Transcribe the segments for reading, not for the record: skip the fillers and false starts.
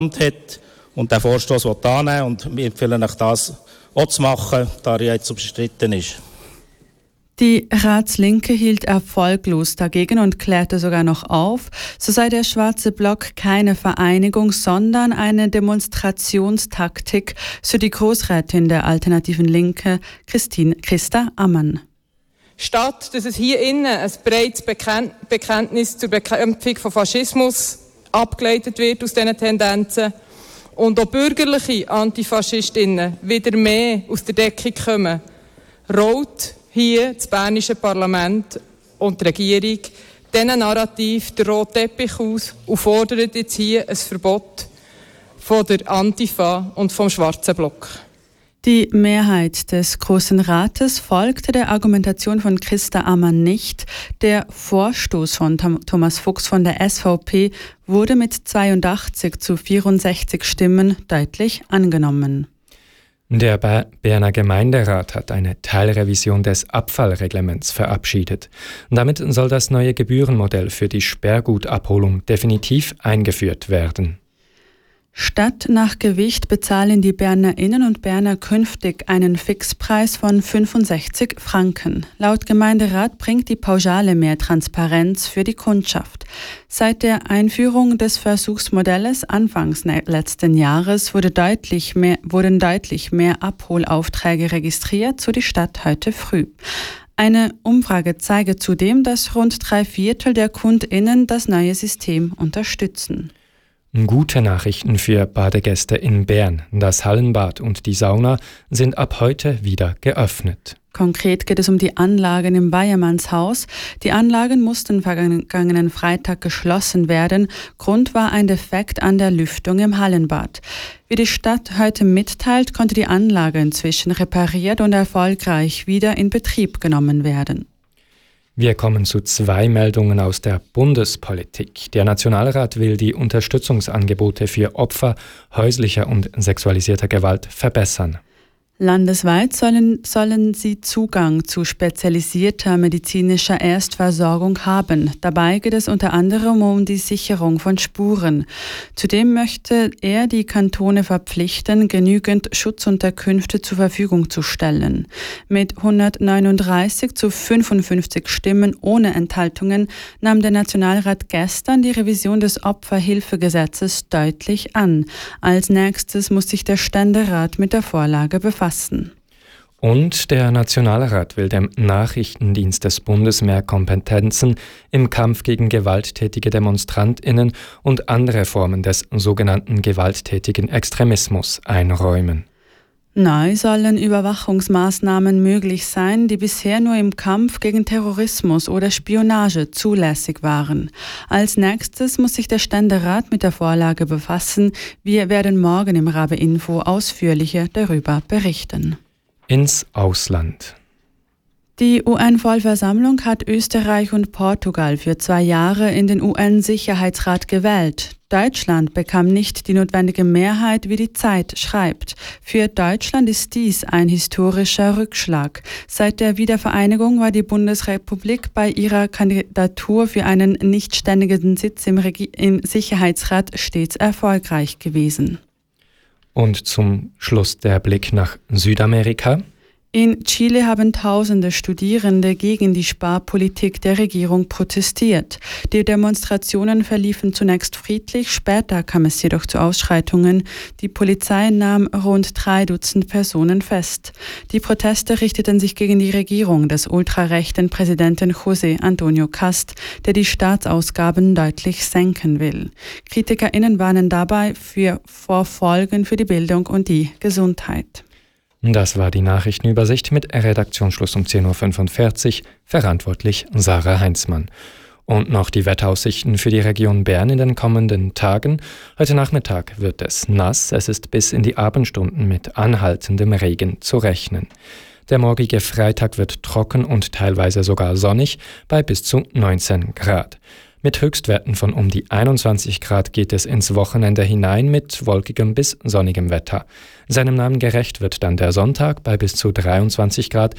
hat und den Vorstoss annehmen will. Und wir empfehlen euch, das auch zu machen, da er jetzt umstritten ist. Die Ratslinke hielt erfolglos dagegen und klärte sogar noch auf, so sei der Schwarze Block keine Vereinigung, sondern eine Demonstrationstaktik, so die Grossrätin der alternativen Linke, Christa Ammann. Statt dass es hier innen ein breites Bekenntnis zur Bekämpfung von Faschismus abgeleitet wird aus diesen Tendenzen und auch bürgerliche Antifaschistinnen wieder mehr aus der Deckung kommen, rollt hier das bernische Parlament und die Regierung diesen Narrativ den roten Teppich aus und fordert jetzt hier ein Verbot von der Antifa und vom Schwarzen Block. Die Mehrheit des Grossen Rates folgte der Argumentation von Christa Ammann nicht. Der Vorstoß von Thomas Fuchs von der SVP wurde mit 82 zu 64 Stimmen deutlich angenommen. Der Berner Gemeinderat hat eine Teilrevision des Abfallreglements verabschiedet. Damit soll das neue Gebührenmodell für die Sperrgutabholung definitiv eingeführt werden. Statt nach Gewicht bezahlen die Bernerinnen und Berner künftig einen Fixpreis von 65 Franken. Laut Gemeinderat bringt die Pauschale mehr Transparenz für die Kundschaft. Seit der Einführung des Versuchsmodells anfangs letzten Jahres wurden deutlich mehr Abholaufträge registriert, so die Stadt heute früh. Eine Umfrage zeige zudem, dass rund 3/4 der KundInnen das neue System unterstützen. Gute Nachrichten für Badegäste in Bern. Das Hallenbad und die Sauna sind ab heute wieder geöffnet. Konkret geht es um die Anlagen im Bayermannshaus. Die Anlagen mussten vergangenen Freitag geschlossen werden. Grund war ein Defekt an der Lüftung im Hallenbad. Wie die Stadt heute mitteilt, konnte die Anlage inzwischen repariert und erfolgreich wieder in Betrieb genommen werden. Wir kommen zu 2 Meldungen aus der Bundespolitik. Der Nationalrat will die Unterstützungsangebote für Opfer häuslicher und sexualisierter Gewalt verbessern. Landesweit sollen sie Zugang zu spezialisierter medizinischer Erstversorgung haben. Dabei geht es unter anderem um die Sicherung von Spuren. Zudem möchte er die Kantone verpflichten, genügend Schutzunterkünfte zur Verfügung zu stellen. Mit 139 zu 55 Stimmen ohne Enthaltungen nahm der Nationalrat gestern die Revision des Opferhilfegesetzes deutlich an. Als nächstes muss sich der Ständerat mit der Vorlage befassen. Und der Nationalrat will dem Nachrichtendienst des Bundes mehr Kompetenzen im Kampf gegen gewalttätige DemonstrantInnen und andere Formen des sogenannten gewalttätigen Extremismus einräumen. Neu sollen Überwachungsmaßnahmen möglich sein, die bisher nur im Kampf gegen Terrorismus oder Spionage zulässig waren. Als nächstes muss sich der Ständerat mit der Vorlage befassen. Wir werden morgen im Rabe Info ausführlicher darüber berichten. Ins Ausland. Die UN-Vollversammlung hat Österreich und Portugal für 2 Jahre in den UN-Sicherheitsrat gewählt. Deutschland bekam nicht die notwendige Mehrheit, wie die Zeit schreibt. Für Deutschland ist dies ein historischer Rückschlag. Seit der Wiedervereinigung war die Bundesrepublik bei ihrer Kandidatur für einen nicht ständigen Sitz im Sicherheitsrat stets erfolgreich gewesen. Und zum Schluss der Blick nach Südamerika. In Chile haben tausende Studierende gegen die Sparpolitik der Regierung protestiert. Die Demonstrationen verliefen zunächst friedlich, später kam es jedoch zu Ausschreitungen. Die Polizei nahm rund 3 Dutzend Personen fest. Die Proteste richteten sich gegen die Regierung des ultrarechten Präsidenten José Antonio Cast, der die Staatsausgaben deutlich senken will. KritikerInnen warnen dabei vor Folgen für die Bildung und die Gesundheit. Das war die Nachrichtenübersicht mit Redaktionsschluss um 10.45 Uhr, verantwortlich Sarah Heinzmann. Und noch die Wetteraussichten für die Region Bern in den kommenden Tagen. Heute Nachmittag wird es nass, es ist bis in die Abendstunden mit anhaltendem Regen zu rechnen. Der morgige Freitag wird trocken und teilweise sogar sonnig bei bis zu 19 Grad. Mit Höchstwerten von um die 21 Grad geht es ins Wochenende hinein mit wolkigem bis sonnigem Wetter. Seinem Namen gerecht wird dann der Sonntag bei bis zu 23 Grad.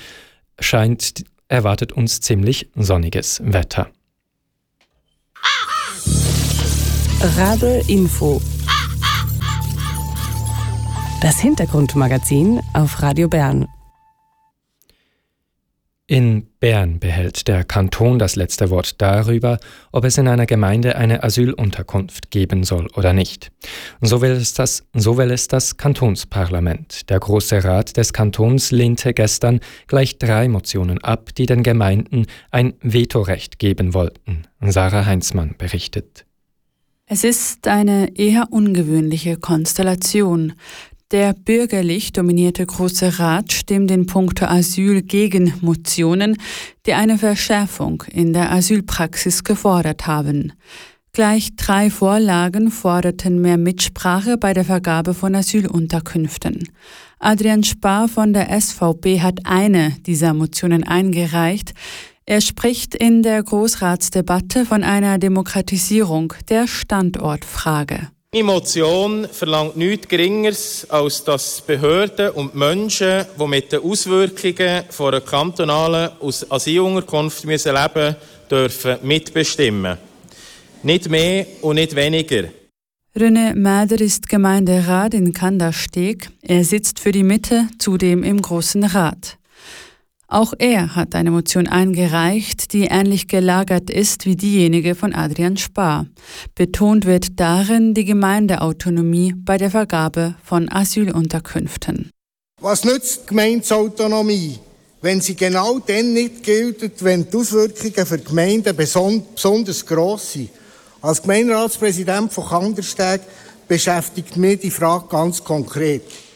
Erwartet uns ziemlich sonniges Wetter. Rabe Info. Das Hintergrundmagazin auf Radio Bern. In Bern behält der Kanton das letzte Wort darüber, ob es in einer Gemeinde eine Asylunterkunft geben soll oder nicht. So will es das Kantonsparlament. Der Grosse Rat des Kantons lehnte gestern gleich 3 Motionen ab, die den Gemeinden ein Vetorecht geben wollten. Sarah Heinzmann berichtet. Es ist eine eher ungewöhnliche Konstellation. Der bürgerlich dominierte Grosse Rat stimmt in puncto Asyl gegen Motionen, die eine Verschärfung in der Asylpraxis gefordert haben. Gleich 3 Vorlagen forderten mehr Mitsprache bei der Vergabe von Asylunterkünften. Adrian Spar von der SVP hat eine dieser Motionen eingereicht. Er spricht in der Grossratsdebatte von einer Demokratisierung der Standortfrage. Die Motion verlangt nichts Geringeres, als dass Behörden und Menschen, die mit den Auswirkungen von einer kantonalen Asylunterkunft leben müssen, dürfen mitbestimmen. Nicht mehr und nicht weniger. René Mäder ist Gemeinderat in Kandersteg. Er sitzt für die Mitte, zudem im Grossen Rat. Auch er hat eine Motion eingereicht, die ähnlich gelagert ist wie diejenige von Adrian Spar. Betont wird darin die Gemeindeautonomie bei der Vergabe von Asylunterkünften. Was nützt die Gemeindeautonomie, wenn sie genau dann nicht gilt, wenn die Auswirkungen für die Gemeinden besonders gross sind? Als Gemeinderatspräsident von Kandersteg beschäftigt mich die Frage ganz konkret.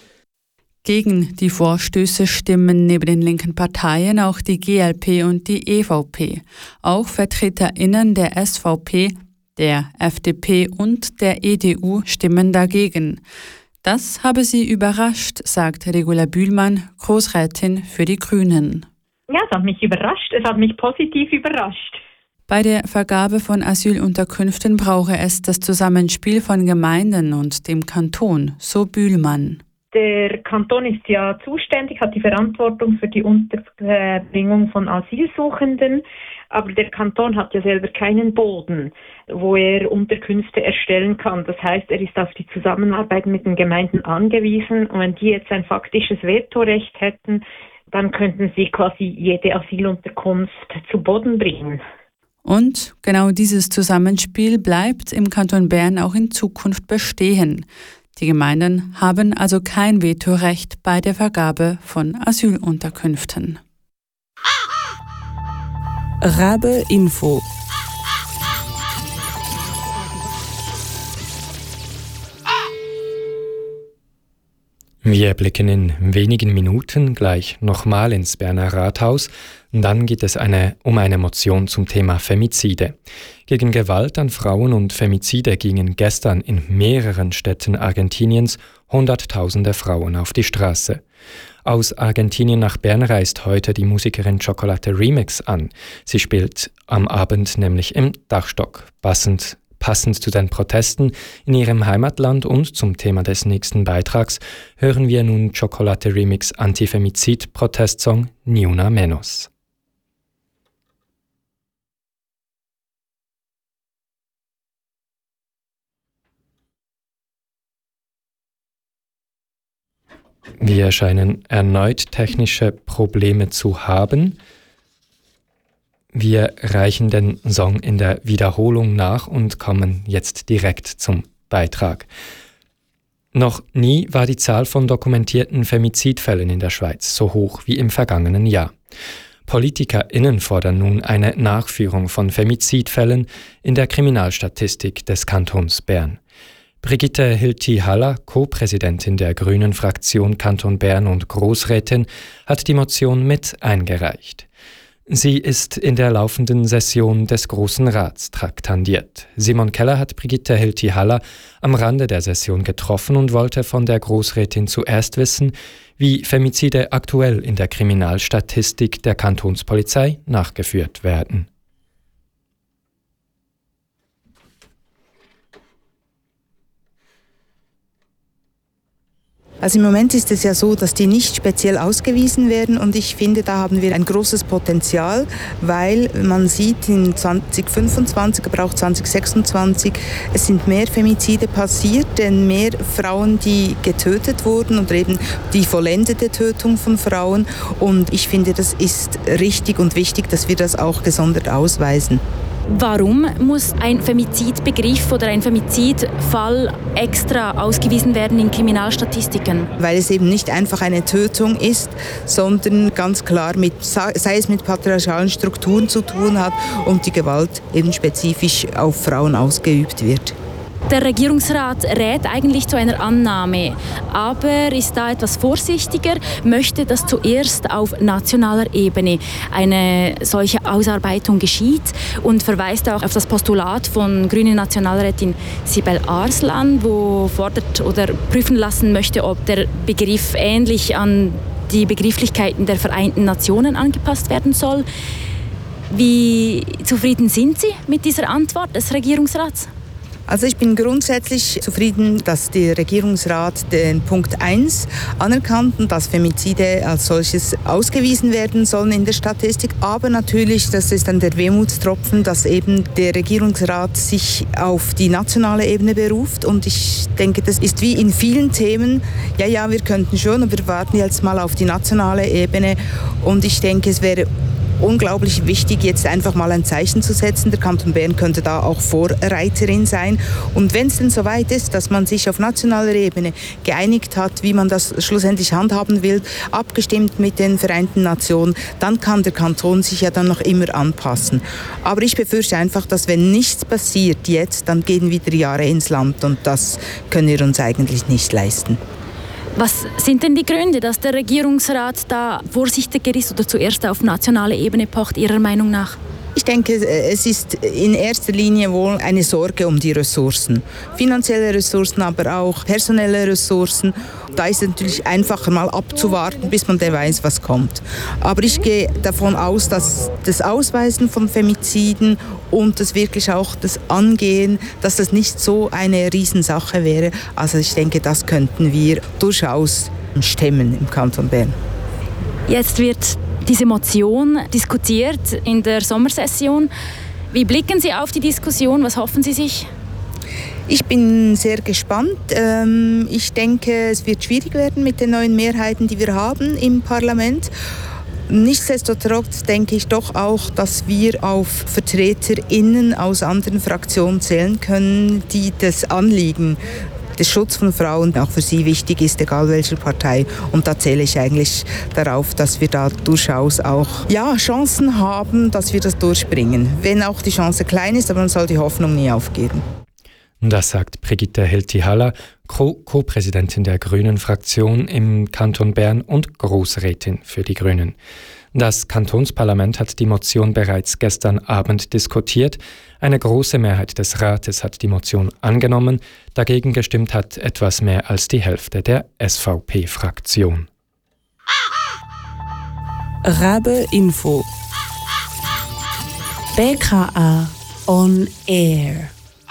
Gegen die Vorstöße stimmen neben den linken Parteien auch die GLP und die EVP. Auch VertreterInnen der SVP, der FDP und der EDU stimmen dagegen. Das habe sie überrascht, sagt Regula Bühlmann, Grossrätin für die Grünen. Ja, es hat mich überrascht. Es hat mich positiv überrascht. Bei der Vergabe von Asylunterkünften brauche es das Zusammenspiel von Gemeinden und dem Kanton, so Bühlmann. Der Kanton ist ja zuständig, hat die Verantwortung für die Unterbringung von Asylsuchenden, aber der Kanton hat ja selber keinen Boden, wo er Unterkünfte erstellen kann. Das heißt, er ist auf die Zusammenarbeit mit den Gemeinden angewiesen und wenn die jetzt ein faktisches Vetorecht hätten, dann könnten sie quasi jede Asylunterkunft zu Boden bringen. Und genau dieses Zusammenspiel bleibt im Kanton Bern auch in Zukunft bestehen. Die Gemeinden haben also kein Vetorecht bei der Vergabe von Asylunterkünften. Rabe Info. Wir blicken in wenigen Minuten gleich nochmal ins Berner Rathaus. Dann geht es um eine Motion zum Thema Femizide. Gegen Gewalt an Frauen und Femizide gingen gestern in mehreren Städten Argentiniens Hunderttausende Frauen auf die Straße. Aus Argentinien nach Bern reist heute die Musikerin Chocolate Remix an. Sie spielt am Abend nämlich im Dachstock. Passend zu den Protesten in ihrem Heimatland und zum Thema des nächsten Beitrags hören wir nun Chocolate Remix Antifemizid-Protestsong Ni Una Menos. Wir scheinen erneut technische Probleme zu haben. Wir reichen den Song in der Wiederholung nach und kommen jetzt direkt zum Beitrag. Noch nie war die Zahl von dokumentierten Femizidfällen in der Schweiz so hoch wie im vergangenen Jahr. PolitikerInnen fordern nun eine Nachführung von Femizidfällen in der Kriminalstatistik des Kantons Bern. Brigitte Hilti-Haller, Co-Präsidentin der Grünen Fraktion Kanton Bern und Grossrätin, hat die Motion mit eingereicht. Sie ist in der laufenden Session des Grossen Rats traktandiert. Simon Keller hat Brigitte Hilti-Haller am Rande der Session getroffen und wollte von der Grossrätin zuerst wissen, wie Femizide aktuell in der Kriminalstatistik der Kantonspolizei nachgeführt werden. Also im Moment ist es ja so, dass die nicht speziell ausgewiesen werden und ich finde, da haben wir ein großes Potenzial, weil man sieht in 2025, aber auch 2026, es sind mehr Femizide passiert, denn mehr Frauen, die getötet wurden oder eben die vollendete Tötung von Frauen und ich finde, das ist richtig und wichtig, dass wir das auch gesondert ausweisen. Warum muss ein Femizidbegriff oder ein Femizidfall extra ausgewiesen werden in Kriminalstatistiken? Weil es eben nicht einfach eine Tötung ist, sondern ganz klar sei es mit patriarchalen Strukturen zu tun hat und die Gewalt eben spezifisch auf Frauen ausgeübt wird. Der Regierungsrat rät eigentlich zu einer Annahme, aber ist da etwas vorsichtiger, möchte, dass zuerst auf nationaler Ebene eine solche Ausarbeitung geschieht und verweist auch auf das Postulat von grünen Nationalrätin Sibel Arslan, wo fordert oder prüfen lassen möchte, ob der Begriff ähnlich an die Begrifflichkeiten der Vereinten Nationen angepasst werden soll. Wie zufrieden sind Sie mit dieser Antwort des Regierungsrats? Also ich bin grundsätzlich zufrieden, dass der Regierungsrat den Punkt 1 anerkannt und dass Femizide als solches ausgewiesen werden sollen in der Statistik. Aber natürlich, das ist dann der Wermutstropfen, dass eben der Regierungsrat sich auf die nationale Ebene beruft. Und ich denke, das ist wie in vielen Themen, ja, wir könnten schon, aber wir warten jetzt mal auf die nationale Ebene. Und ich denke, es wäre unglaublich wichtig, jetzt einfach mal ein Zeichen zu setzen. Der Kanton Bern könnte da auch Vorreiterin sein. Und wenn es denn soweit ist, dass man sich auf nationaler Ebene geeinigt hat, wie man das schlussendlich handhaben will, abgestimmt mit den Vereinten Nationen, dann kann der Kanton sich ja dann noch immer anpassen. Aber ich befürchte einfach, dass wenn nichts passiert jetzt, dann gehen wieder Jahre ins Land und das können wir uns eigentlich nicht leisten. Was sind denn die Gründe, dass der Regierungsrat da vorsichtiger ist oder zuerst auf nationale Ebene pocht, Ihrer Meinung nach? Ich denke, es ist in erster Linie wohl eine Sorge um die Ressourcen. Finanzielle Ressourcen, aber auch personelle Ressourcen. Da ist es natürlich einfacher mal abzuwarten, bis man weiß, was kommt. Aber ich gehe davon aus, dass das Ausweisen von Femiziden und das wirklich auch das Angehen, dass das nicht so eine Riesensache wäre. Also ich denke, das könnten wir durchaus stemmen im Kanton Bern. Jetzt wird diese Motion diskutiert in der Sommersession. Wie blicken Sie auf die Diskussion? Was hoffen Sie sich? Ich bin sehr gespannt. Ich denke, es wird schwierig werden mit den neuen Mehrheiten, die wir haben im Parlament. Nichtsdestotrotz denke ich doch auch, dass wir auf VertreterInnen aus anderen Fraktionen zählen können, die das Anliegen des Schutz von Frauen auch für sie wichtig ist, egal welcher Partei. Und da zähle ich eigentlich darauf, dass wir da durchaus auch Chancen haben, dass wir das durchbringen. Wenn auch die Chance klein ist, aber man soll die Hoffnung nie aufgeben. Das sagt Brigitte Hilti-Haller, Co-Präsidentin der Grünen-Fraktion im Kanton Bern und Grossrätin für die Grünen. Das Kantonsparlament hat die Motion bereits gestern Abend diskutiert. Eine große Mehrheit des Rates hat die Motion angenommen. Dagegen gestimmt hat etwas mehr als die Hälfte der SVP-Fraktion. Rabe Info. BKA on Air.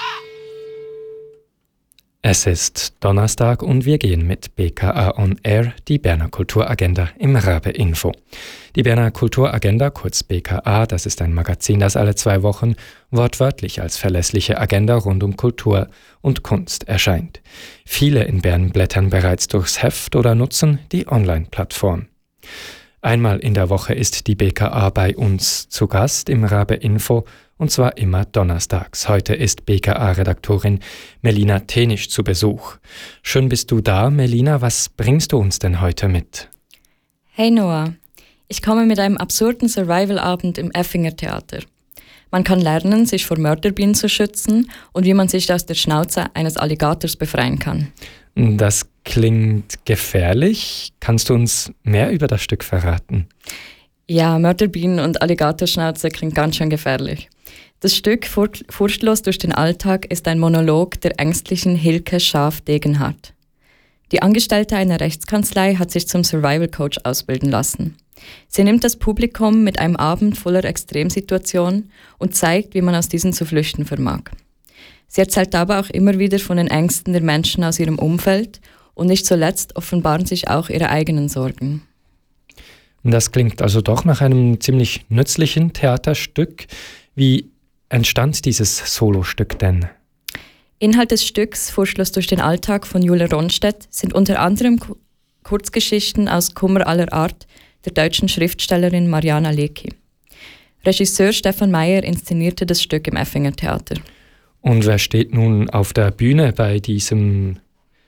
Es ist Donnerstag und wir gehen mit BKA on Air die Berner Kulturagenda im Rabe Info. Die Berner Kulturagenda, kurz BKA, das ist ein Magazin, das alle 2 Wochen wortwörtlich als verlässliche Agenda rund um Kultur und Kunst erscheint. Viele in Bern blättern bereits durchs Heft oder nutzen die Online-Plattform. Einmal in der Woche ist die BKA bei uns zu Gast im Rabe Info, und zwar immer donnerstags. Heute ist BKA-Redaktorin Melina Tenisch zu Besuch. Schön bist du da, Melina. Was bringst du uns denn heute mit? Hey Noah, ich komme mit einem absurden Survival-Abend im Effinger Theater. Man kann lernen, sich vor Mörderbienen zu schützen und wie man sich aus der Schnauze eines Alligators befreien kann. Das klingt gefährlich. Kannst du uns mehr über das Stück verraten? Ja, Mörderbienen und Alligatorschnauze klingt ganz schön gefährlich. Das Stück Furchtlos durch den Alltag ist ein Monolog der ängstlichen Hilke Schaaf-Degenhardt. Die Angestellte einer Rechtskanzlei hat sich zum Survival-Coach ausbilden lassen. Sie nimmt das Publikum mit einem Abend voller Extremsituationen und zeigt, wie man aus diesen zu flüchten vermag. Sie erzählt dabei auch immer wieder von den Ängsten der Menschen aus ihrem Umfeld Und nicht zuletzt offenbaren sich auch ihre eigenen Sorgen. Das klingt also doch nach einem ziemlich nützlichen Theaterstück. Wie entstand dieses Solostück denn? Inhalt des Stücks Furchtlos durch den Alltag von Jule Ronstedt sind unter anderem Kurzgeschichten aus Kummer aller Art der deutschen Schriftstellerin Mariana Lecki. Regisseur Stefan Meyer inszenierte das Stück im Effinger Theater. Und wer steht nun bei diesem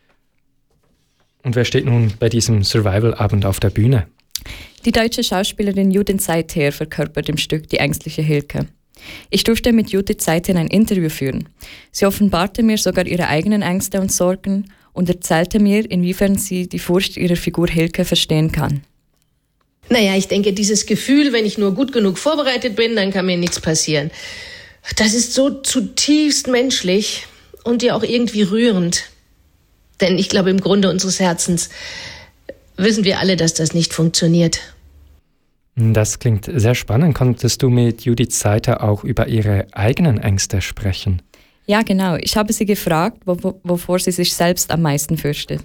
Survival-Abend auf der Bühne? Die deutsche Schauspielerin Judith Seither verkörpert im Stück die ängstliche Hilke. Ich durfte mit Judith Seither ein Interview führen. Sie offenbarte mir sogar ihre eigenen Ängste und Sorgen und erzählte mir, inwiefern sie die Furcht ihrer Figur Hilke verstehen kann. Naja, ich denke, dieses Gefühl, wenn ich nur gut genug vorbereitet bin, dann kann mir nichts passieren. Das ist so zutiefst menschlich und ja auch irgendwie rührend. Denn ich glaube, im Grunde unseres Herzens wissen wir alle, dass das nicht funktioniert. Das klingt sehr spannend. Konntest du mit Judith Seither auch über ihre eigenen Ängste sprechen? Ja, genau. Ich habe sie gefragt, wovor sie sich selbst am meisten fürchtet.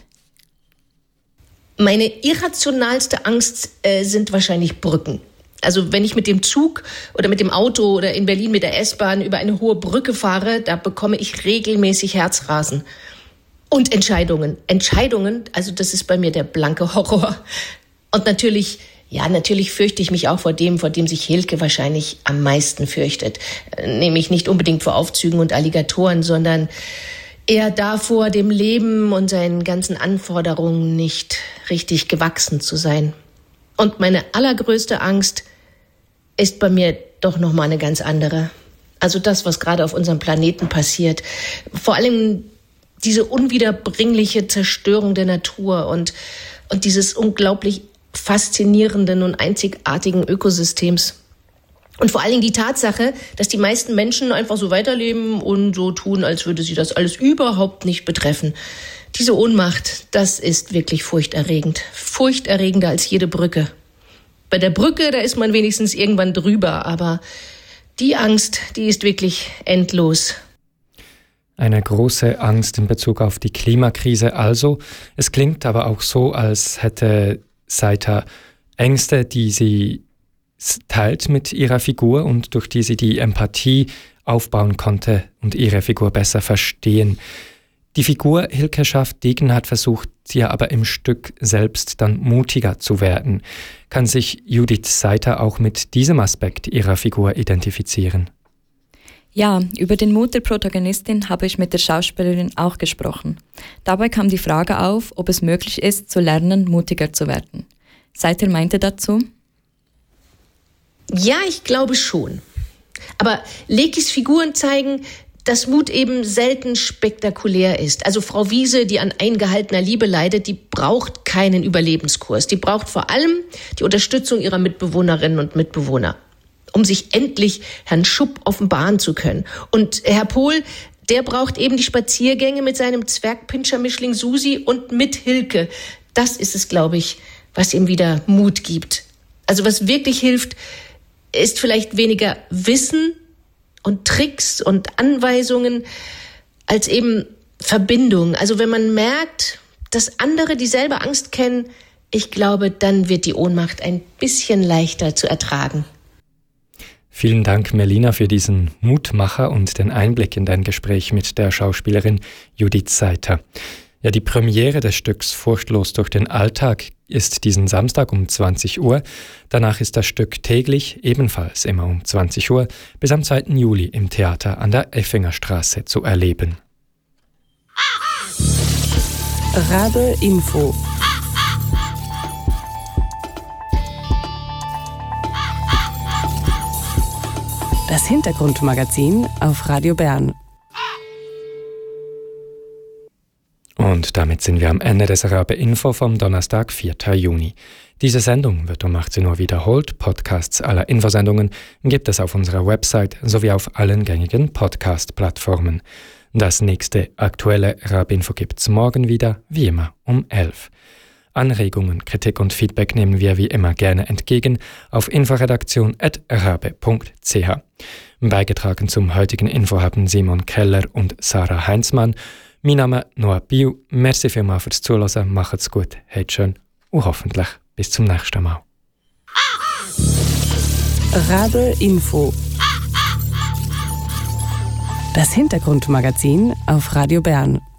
Meine irrationalste Angst sind wahrscheinlich Brücken. Also wenn ich mit dem Zug oder mit dem Auto oder in Berlin mit der S-Bahn über eine hohe Brücke fahre, da bekomme ich regelmäßig Herzrasen. Und Entscheidungen. Entscheidungen, also das ist bei mir der blanke Horror. Und natürlich fürchte ich mich auch vor dem sich Hilke wahrscheinlich am meisten fürchtet. Nämlich nicht unbedingt vor Aufzügen und Alligatoren, sondern eher davor, dem Leben und seinen ganzen Anforderungen nicht richtig gewachsen zu sein. Und meine allergrößte Angst ist bei mir doch nochmal eine ganz andere. Also das, was gerade auf unserem Planeten passiert. Vor allem diese unwiederbringliche Zerstörung der Natur und dieses unglaublich faszinierenden und einzigartigen Ökosystems. Und vor allen Dingen die Tatsache, dass die meisten Menschen einfach so weiterleben und so tun, als würde sie das alles überhaupt nicht betreffen. Diese Ohnmacht, das ist wirklich furchterregend. Furchterregender als jede Brücke. Bei der Brücke, da ist man wenigstens irgendwann drüber, aber die Angst, die ist wirklich endlos. Eine große Angst in Bezug auf die Klimakrise also. Es klingt aber auch so, als hätte Seither Ängste, die sie teilt mit ihrer Figur und durch die sie die Empathie aufbauen konnte und ihre Figur besser verstehen. Die Figur Hilke Schaff-Degenhardt versucht ja aber im Stück selbst dann mutiger zu werden. Kann sich Judith Seither auch mit diesem Aspekt ihrer Figur identifizieren? Ja, über den Mut der Protagonistin habe ich mit der Schauspielerin auch gesprochen. Dabei kam die Frage auf, ob es möglich ist, zu lernen, mutiger zu werden. Seither meinte dazu: Ja, ich glaube schon. Aber Lekis Figuren zeigen, dass Mut eben selten spektakulär ist. Also Frau Wiese, die an eingehaltener Liebe leidet, die braucht keinen Überlebenskurs. Die braucht vor allem die Unterstützung ihrer Mitbewohnerinnen und Mitbewohner, um sich endlich Herrn Schupp offenbaren zu können. Und Herr Pohl, der braucht eben die Spaziergänge mit seinem Zwergpinscher-Mischling Susi und mit Hilke. Das ist es, glaube ich, was ihm wieder Mut gibt. Also was wirklich hilft, ist vielleicht weniger Wissen und Tricks und Anweisungen als eben Verbindung. Also wenn man merkt, dass andere dieselbe Angst kennen, ich glaube, dann wird die Ohnmacht ein bisschen leichter zu ertragen. Vielen Dank, Melina, für diesen Mutmacher und den Einblick in dein Gespräch mit der Schauspielerin Judith Seither. Ja, die Premiere des Stücks Furchtlos durch den Alltag ist diesen Samstag um 20 Uhr. Danach ist das Stück täglich, ebenfalls immer um 20 Uhr, bis am 2. Juli im Theater an der Effingerstraße zu erleben. Rabe Info. Das Hintergrundmagazin auf Radio Bern. Und damit sind wir am Ende des Rabe Info vom Donnerstag, 4. Juni. Diese Sendung wird um 18 Uhr wiederholt. Podcasts aller Infosendungen gibt es auf unserer Website sowie auf allen gängigen Podcast-Plattformen. Das nächste aktuelle Rabe Info gibt's morgen wieder, wie immer, um 11. Anregungen, Kritik und Feedback nehmen wir wie immer gerne entgegen auf inforedaktion@rabe.ch. Beigetragen zum heutigen Info haben Simon Keller und Sarah Heinzmann. Mein Name ist Noah Biu. Merci vielmals fürs Zuhören. Macht's gut, habt schön und hoffentlich bis zum nächsten Mal. Rabe Info. Das Hintergrundmagazin auf Radio Bern.